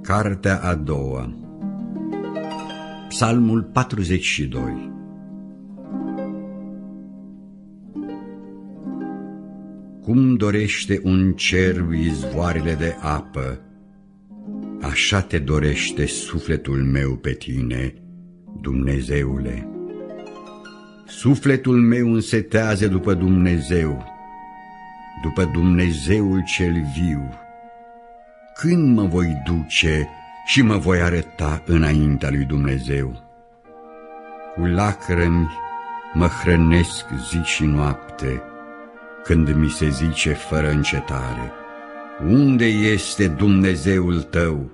Cartea a doua. Psalmul 42. Cum dorește un cerb izvoarele de apă, așa te dorește sufletul meu pe tine, Dumnezeule. Sufletul meu însetează după Dumnezeu, după Dumnezeul cel viu. Când mă voi duce și mă voi arăta înaintea lui Dumnezeu? Cu lacrimi mă hrănesc zi și noapte, când mi se zice fără încetare: unde este Dumnezeul tău?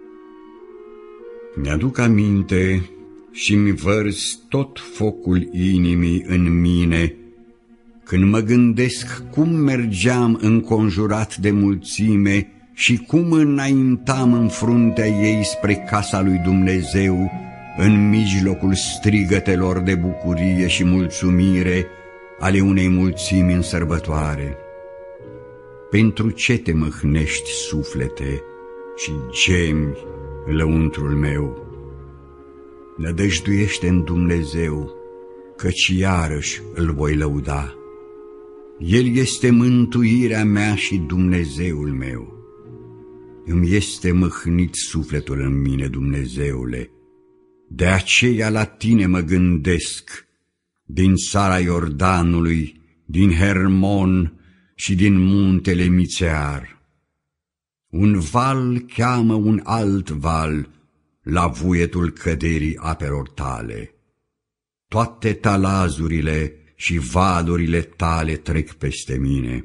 Mi-aduc aminte și-mi vărs tot focul inimii în mine, când mă gândesc cum mergeam înconjurat de mulțime și cum înaintam în fruntea ei spre casa lui Dumnezeu, în mijlocul strigătelor de bucurie și mulțumire ale unei mulțimi în sărbătoare. Pentru ce te mâhnești, suflete, și gemi lăuntrul meu? Nădăjduiește în Dumnezeu, căci iarăși îl voi lăuda. El este mântuirea mea și Dumnezeul meu. Îmi este mâhnit sufletul în mine, Dumnezeule, de aceea la tine mă gândesc, din țara Iordanului, din Hermon și din muntele Mițear. Un val cheamă un alt val la vuietul căderii apelor tale. Toate talazurile și valurile tale trec peste mine.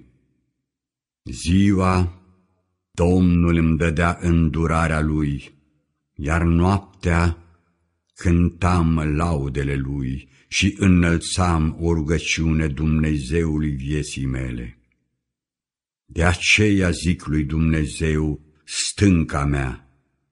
Ziua Domnul îmi dădea îndurarea lui, iar noaptea cântam laudele lui și înălțam o rugăciune Dumnezeului vieții mele. De aceea zic lui Dumnezeu, stânca mea,